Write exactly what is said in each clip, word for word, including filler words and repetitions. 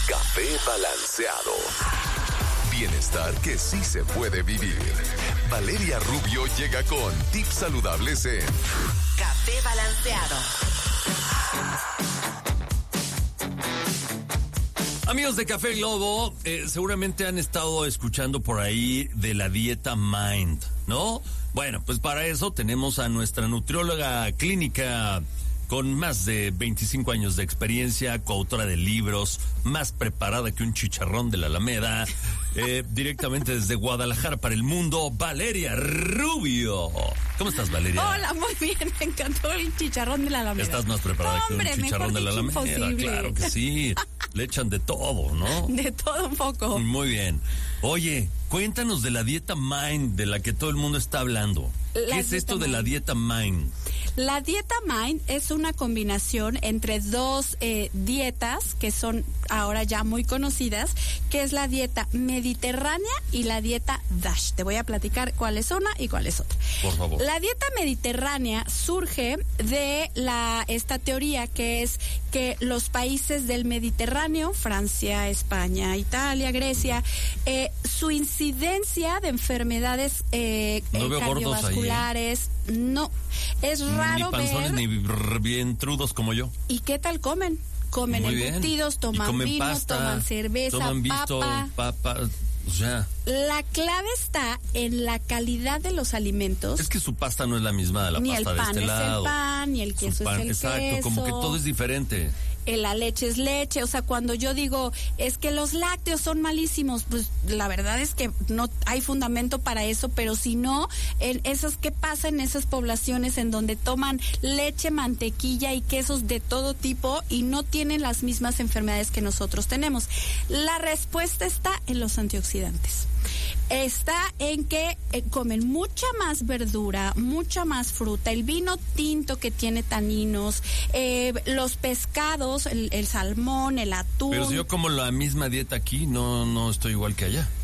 Café Balanceado. Bienestar que sí se puede vivir. Valeria Rubio llega con tips saludables en Café Balanceado. Amigos de Café Globo, eh, seguramente han estado escuchando por ahí de la dieta Mind, ¿no? Bueno, pues para eso tenemos a nuestra nutrióloga clínica con más de veinticinco años de experiencia, coautora de libros, más preparada que un chicharrón de la Alameda, eh, directamente desde Guadalajara para el mundo, Valeria Rubio. ¿Cómo estás, Valeria? Hola, muy bien, me encantó el chicharrón de la Alameda. Estás más preparada Hombre, que un chicharrón de la Alameda. Imposible. Claro que sí, le echan de todo, ¿no? De todo un poco. Muy bien. Oye, cuéntanos de la dieta Mind, de la que todo el mundo está hablando. La ¿Qué es esto de Mind. la dieta Mind? La dieta Mind es una combinación entre dos eh, dietas que son ahora ya muy conocidas, que es la dieta mediterránea y la dieta DASH. Te voy a platicar cuál es una y cuál es otra. Por favor. La dieta mediterránea surge de la esta teoría que es que los países del Mediterráneo, Francia, España, Italia, Grecia, eh, su incidencia de enfermedades eh, No veo gordos cardiovasculares, no, es raro Ni panzones ver. ni r- bien trudos como yo. ¿Y qué tal comen? Comen Muy bien. embutidos, Y toman comen vino, pasta, toman cerveza, toman visto, papa. papa, o sea, La clave está en la calidad de los alimentos. es que su pasta no es la misma de la Ni pasta el de pan este es lado. el pan, ni el Su queso pan, es el exacto, queso. como que todo es diferente. Eh, la leche es leche, o sea, cuando yo digo es que los lácteos son malísimos, pues la verdad es que no hay fundamento para eso, pero si no, en esas, ¿qué pasa en esas poblaciones en donde toman leche, mantequilla y quesos de todo tipo y no tienen las mismas enfermedades que nosotros tenemos? La respuesta está en los antioxidantes. Está en que eh, comen mucha más verdura, mucha más fruta, el vino tinto que tiene taninos, eh, los pescados, el, el salmón, el atún. Pero si yo como la misma dieta aquí, no, no estoy igual que allá.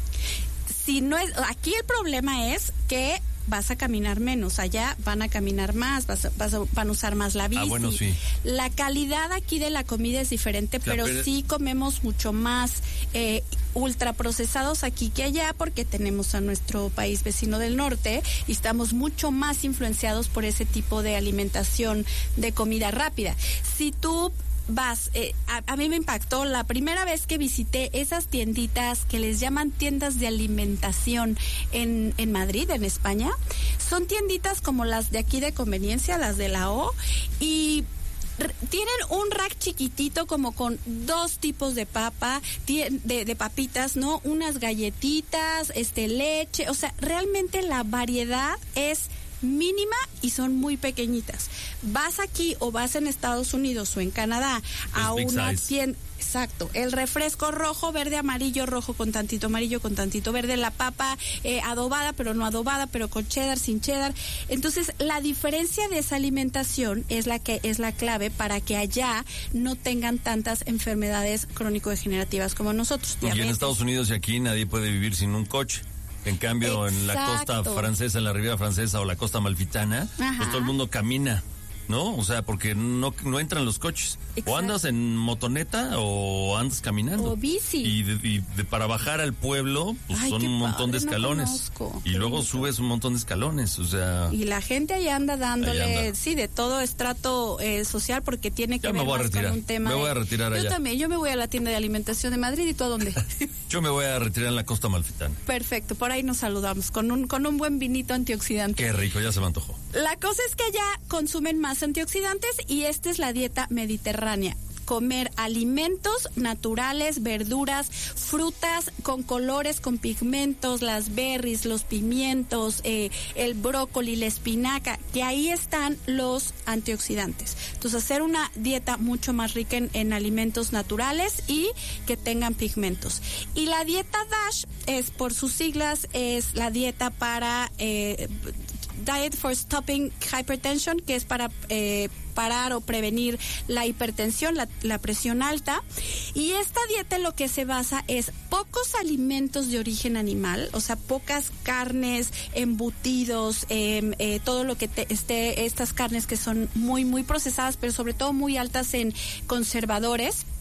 Si no es, aquí el problema es que vas a caminar menos, allá van a caminar más, vas a, vas a, van a usar más la bici. Ah, bueno, sí. La calidad aquí de la comida es diferente, O sea, pero, pero sí comemos mucho más eh, ultraprocesados aquí que allá, porque tenemos a nuestro país vecino del norte y estamos mucho más influenciados por ese tipo de alimentación de comida rápida. Si tú vas, eh, a, a mí me impactó la primera vez que visité esas tienditas que les llaman tiendas de alimentación en, en Madrid, en España. Son tienditas como las de aquí de conveniencia, las de la O, y r- tienen un rack chiquitito como con dos tipos de papa, tien- de, de papitas, ¿no? Unas galletitas, este, leche, o sea, realmente la variedad es mínima y son muy pequeñitas. Vas aquí o vas en Estados Unidos o en Canadá a big una size. tienda, exacto, el refresco rojo, verde, amarillo, rojo con tantito amarillo, con tantito verde, la papa eh, adobada pero no adobada, pero con cheddar, sin cheddar. Entonces, la diferencia de esa alimentación es la que es la clave para que allá no tengan tantas enfermedades crónico-degenerativas como nosotros. Y en Diabetes. Estados Unidos y aquí nadie puede vivir sin un coche. En cambio, en la costa Exacto. francesa, en la Riviera Francesa o la costa amalfitana, Ajá. pues todo el mundo camina, ¿no? O sea, porque no, no entran los coches. Exacto. O andas en motoneta o andas caminando. O bici. Y, de, y de- para bajar al pueblo, pues Ay, son qué un montón de padre, no escalones. conozco. Y Qué luego bonito. subes un montón de escalones, o sea... Y la gente ahí anda dándole, Ahí anda. sí, de todo estrato eh, social, porque tiene que Ya me ver voy a más retirar. con un tema. Me voy a de- retirar Yo allá. también, yo me voy a la tienda de alimentación de Madrid. ¿Y tú a dónde? Yo me voy a retirar en la costa amalfitana. Perfecto, por ahí nos saludamos con un con un buen vinito antioxidante. Qué rico, ya se me antojó. La cosa es que allá consumen más antioxidantes y esta es la dieta mediterránea. Comer alimentos naturales, verduras, frutas con colores, con pigmentos, las berries, los pimientos, eh, el brócoli, la espinaca, que ahí están los antioxidantes. Entonces, hacer una dieta mucho más rica en, en alimentos naturales y que tengan pigmentos. Y la dieta DASH es, por sus siglas, es la dieta para... Eh, Diet for Stopping Hypertension, que es para eh, parar o prevenir la hipertensión, la, la presión alta. Y esta dieta lo que se basa es pocos alimentos de origen animal, o sea, pocas carnes, embutidos, eh, eh, todo lo que te, esté, estas carnes que son muy, muy procesadas, pero sobre todo muy altas en conservadores.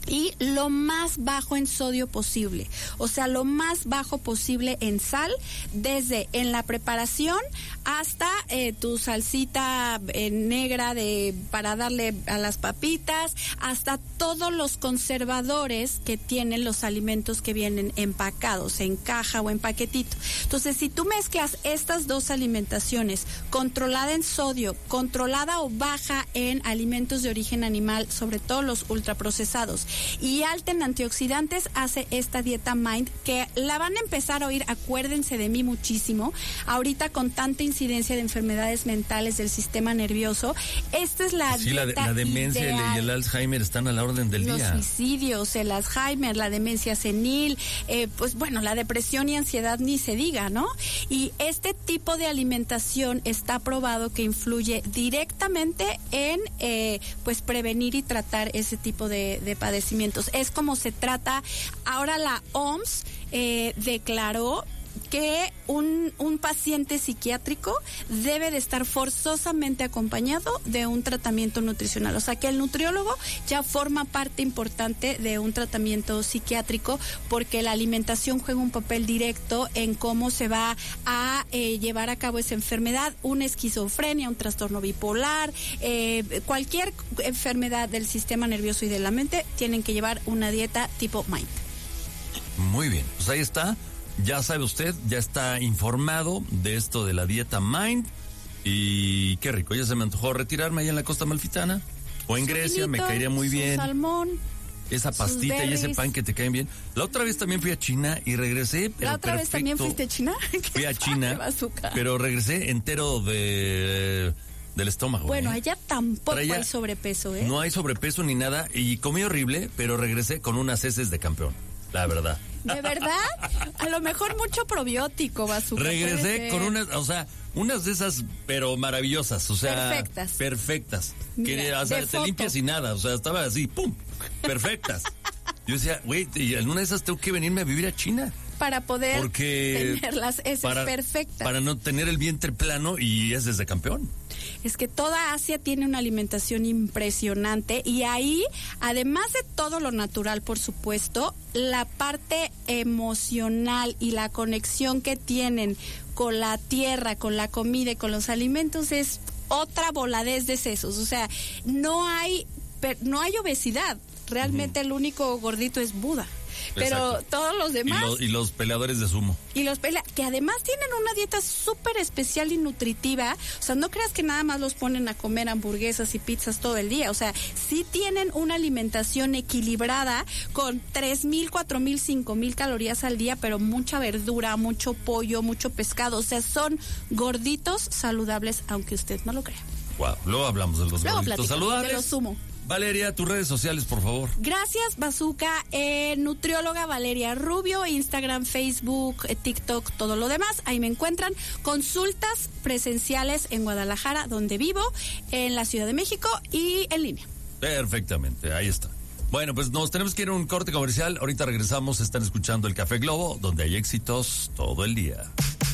y lo más bajo en sodio posible, o sea, lo más bajo posible en sal, desde en la preparación hasta eh, tu salsita eh, negra de para darle a las papitas, hasta todos los conservadores que tienen los alimentos que vienen empacados en caja o en paquetito. Entonces, si tú mezclas estas dos alimentaciones, controlada en sodio, controlada o baja en alimentos de origen animal, sobre todo los ultraprocesados, y alta en antioxidantes, hace esta dieta Mind, que la van a empezar a oír, acuérdense de mí muchísimo, ahorita con tanta incidencia de enfermedades mentales del sistema nervioso. Esta es la sí, dieta la, la demencia ideal. y el Alzheimer están a la orden del Los día. Los suicidios, el Alzheimer, la demencia senil, eh, pues bueno, la depresión y ansiedad ni se diga, ¿no? Y este tipo de alimentación está probado que influye directamente en eh, pues prevenir y tratar ese tipo de, de padecimientos. Es como se trata. Ahora la O M S eh, declaró que un, un paciente psiquiátrico debe de estar forzosamente acompañado de un tratamiento nutricional. O sea, que el nutriólogo ya forma parte importante de un tratamiento psiquiátrico, porque la alimentación juega un papel directo en cómo se va a eh, llevar a cabo esa enfermedad, una esquizofrenia, un trastorno bipolar, eh, cualquier enfermedad del sistema nervioso y de la mente, tienen que llevar una dieta tipo Mind. Muy bien, pues ahí está. Ya sabe usted, ya está informado de esto de la dieta Mind. Y qué rico, ya se me antojó retirarme allá en la Costa Amalfitana o en Grecia, me caería muy bien. Salmón. Esa pastita y ese pan que te caen bien. La otra vez también fui a China y regresé, pero ¿La otra perfecto. vez también fuiste a China? Fui a China, pero regresé entero de del estómago. Bueno, ¿eh? allá tampoco Traía, hay sobrepeso, ¿eh? No hay sobrepeso ni nada y comí horrible, pero regresé con unas heces de campeón, la verdad. ¿De verdad? A lo mejor mucho probiótico, Bazooka. Regresé con unas, o sea, unas de esas, pero maravillosas, o sea, perfectas. Perfectas. Mira, que, o sea, te foto. limpias y nada, o sea, estaba así, pum, perfectas. Yo decía, güey, y en una de esas tengo que venirme a vivir a China. Para poder Porque tener las heces para, perfectas. Para no tener el vientre plano y heces de campeón. Es que toda Asia tiene una alimentación impresionante y ahí, además de todo lo natural, por supuesto, la parte emocional y la conexión que tienen con la tierra, con la comida y con los alimentos es otra voladez de sesos. O sea, no hay, no hay obesidad. Realmente uh-huh. El único gordito es Buda. Pero exacto. Todos los demás... Y, lo, y los peleadores de sumo. Y los pelea que además tienen una dieta súper especial y nutritiva. O sea, no creas que nada más los ponen a comer hamburguesas y pizzas todo el día. O sea, sí tienen una alimentación equilibrada con tres mil, cuatro mil, cinco mil calorías al día, pero mucha verdura, mucho pollo, mucho pescado. O sea, son gorditos saludables, aunque usted no lo crea. Wow, luego hablamos de los luego gorditos saludables. De los sumo. Valeria, tus redes sociales, por favor. Gracias, Bazooka. Eh, nutrióloga Valeria Rubio, Instagram, Facebook, eh, TikTok, todo lo demás. Ahí me encuentran. Consultas presenciales en Guadalajara, donde vivo, en la Ciudad de México y en línea. Perfectamente, ahí está. Bueno, pues nos tenemos que ir a un corte comercial. Ahorita regresamos. Están escuchando el Café Globo, donde hay éxitos todo el día.